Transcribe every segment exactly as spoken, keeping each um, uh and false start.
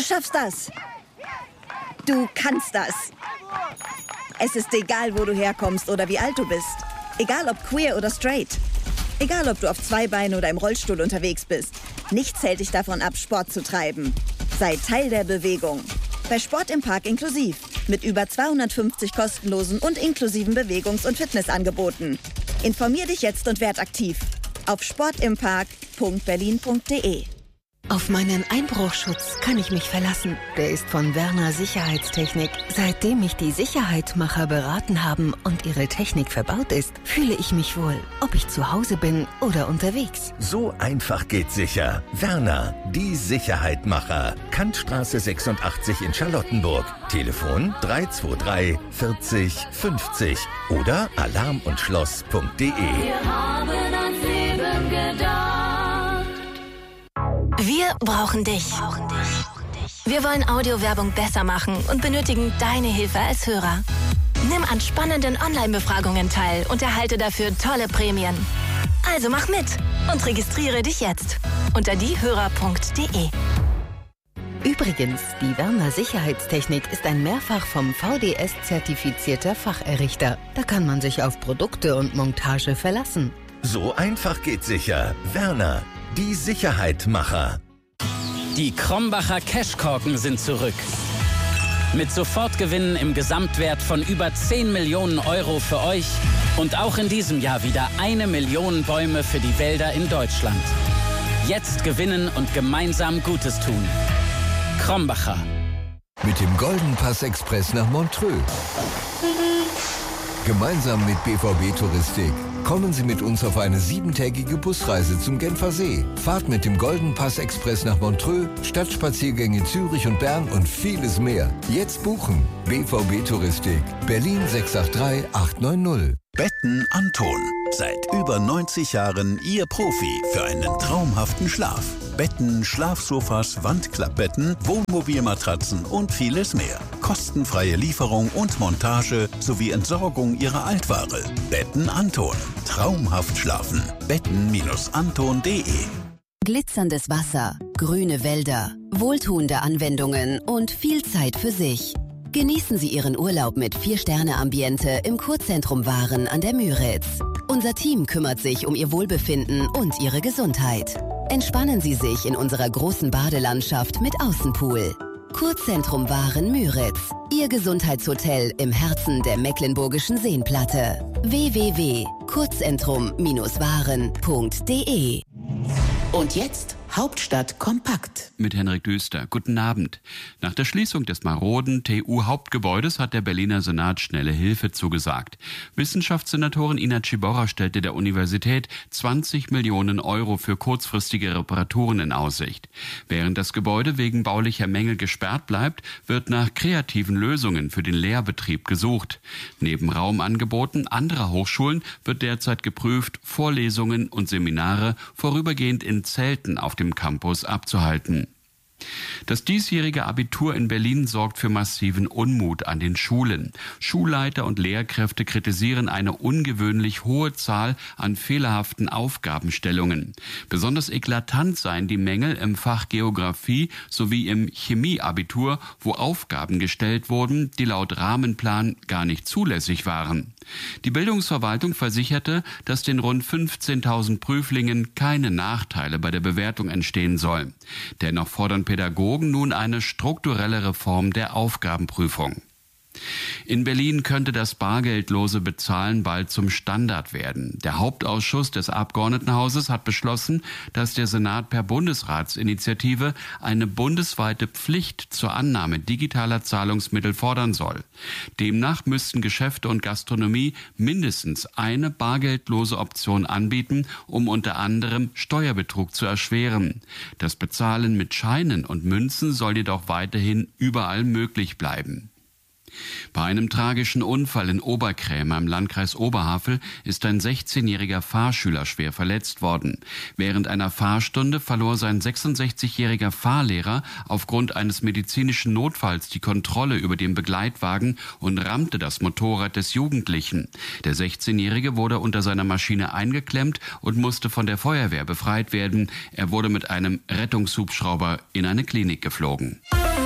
Du schaffst das. Du kannst das. Es ist egal, wo du herkommst oder wie alt du bist. Egal ob queer oder straight. Egal ob du auf zwei Beinen oder im Rollstuhl unterwegs bist. Nichts hält dich davon ab, Sport zu treiben. Sei Teil der Bewegung. Bei Sport im Park inklusiv. Mit über zweihundertfünfzig kostenlosen und inklusiven Bewegungs- und Fitnessangeboten. Informier dich jetzt und werd aktiv. Auf sportimpark punkt berlin punkt de. Auf meinen Einbruchschutz kann ich mich verlassen. Der ist von Werner Sicherheitstechnik. Seitdem mich die Sicherheitmacher beraten haben und ihre Technik verbaut ist, fühle ich mich wohl, ob ich zu Hause bin oder unterwegs. So einfach geht sicher. Werner, die Sicherheitmacher. Kantstraße sechsundachtzig in Charlottenburg. Telefon drei zwei drei vierzig fünfzig oder alarm und schloss punkt de. Wir haben ans Leben gedacht. Wir brauchen dich. Wir wollen Audiowerbung besser machen und benötigen deine Hilfe als Hörer. Nimm an spannenden Online-Befragungen teil und erhalte dafür tolle Prämien. Also mach mit und registriere dich jetzt unter diehörer punkt de. Übrigens, die Werner Sicherheitstechnik ist ein mehrfach vom V D S zertifizierter Facherrichter. Da kann man sich auf Produkte und Montage verlassen. So einfach geht sicher. Werner, die Sicherheitmacher. Die Krombacher Cashkorken sind zurück. Mit Sofortgewinnen im Gesamtwert von über zehn Millionen Euro für euch und auch in diesem Jahr wieder eine Million Bäume für die Wälder in Deutschland. Jetzt gewinnen und gemeinsam Gutes tun. Krombacher. Mit dem Golden Pass Express nach Montreux. Gemeinsam mit B V B Touristik kommen Sie mit uns auf eine siebentägige Busreise zum Genfer See. Fahrt mit dem Golden Pass Express nach Montreux, Stadtspaziergänge Zürich und Bern und vieles mehr. Jetzt buchen. B V B Touristik. Berlin sechs acht drei acht neun null. Betten Anton. Seit über neunzig Jahren Ihr Profi für einen traumhaften Schlaf. Betten, Schlafsofas, Wandklappbetten, Wohnmobilmatratzen und vieles mehr. Kostenfreie Lieferung und Montage sowie Entsorgung Ihrer Altware. Betten Anton. Traumhaft schlafen. betten anton punkt de. Glitzerndes Wasser, grüne Wälder, wohltuende Anwendungen und viel Zeit für sich. Genießen Sie Ihren Urlaub mit Vier-Sterne-Ambiente im Kurzentrum Waren an der Müritz. Unser Team kümmert sich um Ihr Wohlbefinden und Ihre Gesundheit. Entspannen Sie sich in unserer großen Badelandschaft mit Außenpool. Kurzzentrum Waren Müritz. Ihr Gesundheitshotel im Herzen der Mecklenburgischen Seenplatte. w w w punkt kurzzentrum waren punkt de. Und jetzt Hauptstadt kompakt. Mit Henrik Düster. Guten Abend. Nach der Schließung des maroden T U-Hauptgebäudes hat der Berliner Senat schnelle Hilfe zugesagt. Wissenschaftssenatorin Ina Ciborra stellte der Universität zwanzig Millionen Euro für kurzfristige Reparaturen in Aussicht. Während das Gebäude wegen baulicher Mängel gesperrt bleibt, wird nach kreativen Lösungen für den Lehrbetrieb gesucht. Neben Raumangeboten anderer Hochschulen wird derzeit geprüft, Vorlesungen und Seminare vorübergehend in Zelten auf dem Campus abzuhalten. Das diesjährige Abitur in Berlin sorgt für massiven Unmut an den Schulen. Schulleiter und Lehrkräfte kritisieren eine ungewöhnlich hohe Zahl an fehlerhaften Aufgabenstellungen. Besonders eklatant seien die Mängel im Fach Geografie sowie im Chemieabitur, wo Aufgaben gestellt wurden, die laut Rahmenplan gar nicht zulässig waren. Die Bildungsverwaltung versicherte, dass den rund fünfzehntausend Prüflingen keine Nachteile bei der Bewertung entstehen sollen. Dennoch fordern Pädagogen nun eine strukturelle Reform der Aufgabenprüfung. In Berlin könnte das bargeldlose Bezahlen bald zum Standard werden. Der Hauptausschuss des Abgeordnetenhauses hat beschlossen, dass der Senat per Bundesratsinitiative eine bundesweite Pflicht zur Annahme digitaler Zahlungsmittel fordern soll. Demnach müssten Geschäfte und Gastronomie mindestens eine bargeldlose Option anbieten, um unter anderem Steuerbetrug zu erschweren. Das Bezahlen mit Scheinen und Münzen soll jedoch weiterhin überall möglich bleiben. Bei einem tragischen Unfall in Oberkrämer im Landkreis Oberhavel ist ein sechzehnjähriger Fahrschüler schwer verletzt worden. Während einer Fahrstunde verlor sein sechsundsechzigjähriger Fahrlehrer aufgrund eines medizinischen Notfalls die Kontrolle über den Begleitwagen und rammte das Motorrad des Jugendlichen. Der sechzehnjährige wurde unter seiner Maschine eingeklemmt und musste von der Feuerwehr befreit werden. Er wurde mit einem Rettungshubschrauber in eine Klinik geflogen.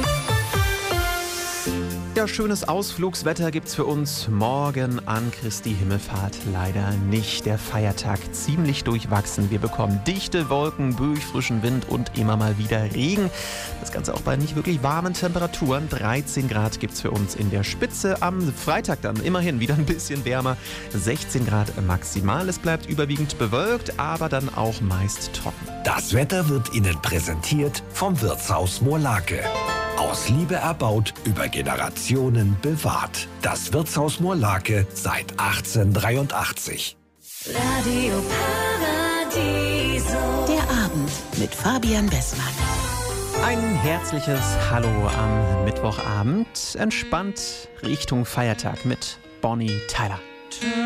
Ja, schönes Ausflugswetter gibt's für uns morgen an Christi Himmelfahrt leider nicht. Der Feiertag ziemlich durchwachsen. Wir bekommen dichte Wolken, böig frischen Wind und immer mal wieder Regen. Das Ganze auch bei nicht wirklich warmen Temperaturen. dreizehn Grad gibt's für uns in der Spitze. Am Freitag dann immerhin wieder ein bisschen wärmer. sechzehn Grad maximal. Es bleibt überwiegend bewölkt, aber dann auch meist trocken. Das Wetter wird Ihnen präsentiert vom Wirtshaus Moorlake. Aus Liebe erbaut, über Generationen bewahrt. Das Wirtshaus Moorlake seit achtzehnhundertdreiundachtzig. Radio Paradiso. Der Abend mit Fabian Bessmann. Ein herzliches Hallo am Mittwochabend. Entspannt Richtung Feiertag mit Bonnie Tyler.